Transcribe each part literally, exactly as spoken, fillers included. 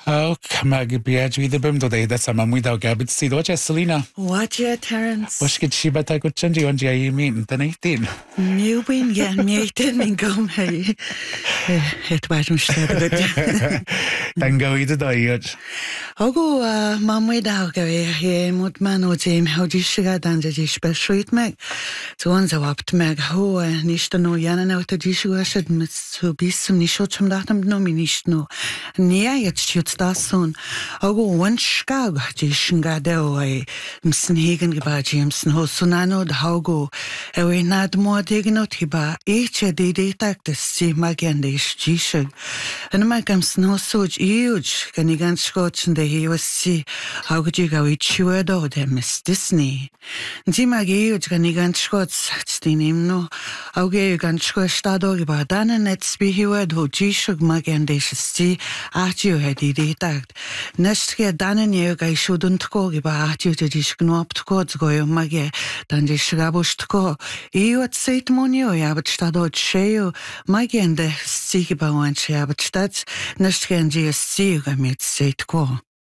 Oh, mag biad vi de bim do de sama muy da gabit si do Selena. What ya, Terence? Was get she bata go change on ja I mean den eighteen. New win ya meeting min gom hey. Het was een stad goed. Dan go ide da yet. Ogo mamwe da go he mut man o jim how di shiga dan je special meg. So on zo apt meg ho nicht no jana no to di shiga shit mit so bis zum nicht schon dachten no mi nicht no. Nee jetzt jetzt das so. Ogo one shka di shiga da oi msen hegen geba Jameson ho sunano da hogo. E nad mo dignot hiba each de de tak de si magende Jishig. And my gams no so huge, can you gan scotch and the he was see how could you go each word of them, Miss Disney? Zima huge can you gan scotch, name no, how gay you gan scotch that dog about Dan and let's be here who Jishig magende see at you had it act. Next get Dan and you guys shouldn't go about you to dish up to God's go your maggie, than the shrabush to go. You at Saint Monio, I have stadot sheo, magende. Sige ba wan se aber stats nicht gern die Siege mit seit ko.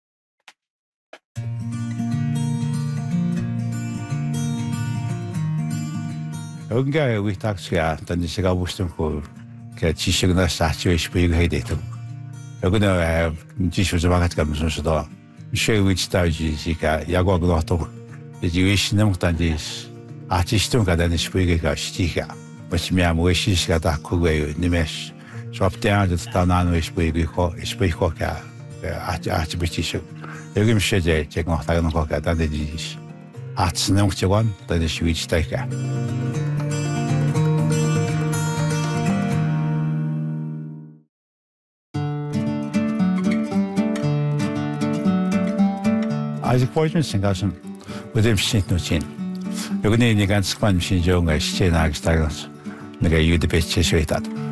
Onga we tax ya dan is ga wustum ko ke chisig na sacho sprig hedeto. Ogno chisho zamagat kam so so do. She which stage sika yago gnoto. De jish nem tan dis. Artistum ga dan sprig ga stiga. Was mir am wish ga da ko we nimesh. Så opdager det der noget i spil i spil koka at at betisho. 여기 미셔제 제가 하다는 거가 다들이 아츠는 혹시건 다들 스위치 타이까. 아직 보이는 생각은 어디 신노진. 여기는 이제 ganz 관심 좋은 거 시제 나기 시작했어. 내가 유튜브에 제시했다.